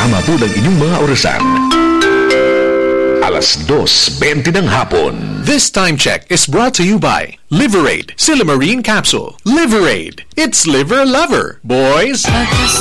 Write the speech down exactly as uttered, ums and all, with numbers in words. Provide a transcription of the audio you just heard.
Tama po ng inyong mga orasan. Alas dos twenty ng hapon. This time check is brought to you by Liverade Silimarine Capsule. Liverade, it's liver lover, boys.